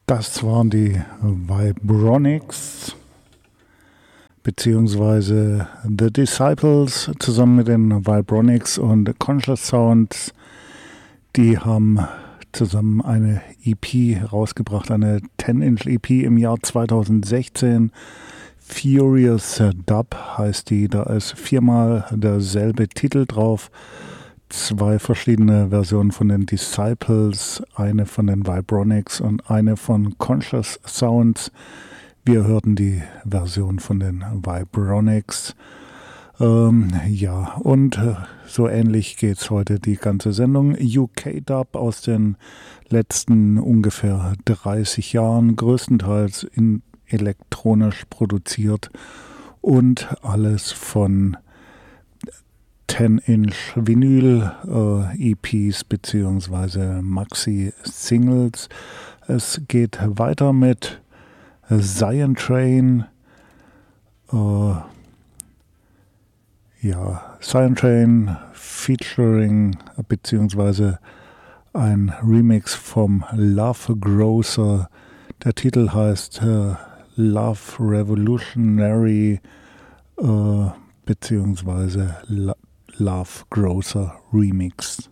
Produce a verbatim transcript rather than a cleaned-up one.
Das waren die Vibronics beziehungsweise The Disciples zusammen mit den Vibronics und Conscious Sounds. Die haben zusammen eine E P rausgebracht, eine zehn Inch E P im Jahr zweitausendsechzehn. Furious Dub heißt die, da ist viermal derselbe Titel drauf. Zwei verschiedene Versionen von den Disciples, eine von den Vibronics und eine von Conscious Sounds. Wir hörten die Version von den Vibronics. Ähm, ja, und äh, so ähnlich geht's heute die ganze Sendung. U K-Dub aus den letzten ungefähr dreißig Jahren, größtenteils in elektronisch produziert und alles von zehn Inch Vinyl äh, E Ps bzw. Maxi-Singles. Es geht weiter mit Zion Train. Äh, ja, Zion Train featuring bzw. ein Remix vom Love Grocer. Der Titel heißt äh, Love Revolutionary äh, bzw. Love Grocer Remix.